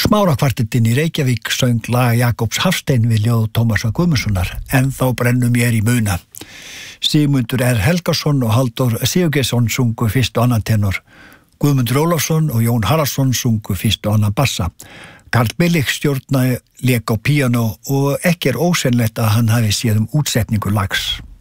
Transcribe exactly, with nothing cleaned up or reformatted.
Smárakvartettinn í Reykjavík söng lag Jakobs Hafstein við ljóð Tómasar Guðmundssonar, En þá brennum mér í muna. Sigmundur R. Helgason og Halldór Sigurgeirsson sungu fyrst og annan tenor. Guðmundur Ólafsson og Jón Haraldsson sungu fyrst og annan bassa. Karl Billig stjórnaði lék á píanó og ekki er ósennilegt að hann hafi séð um útsetningu lags.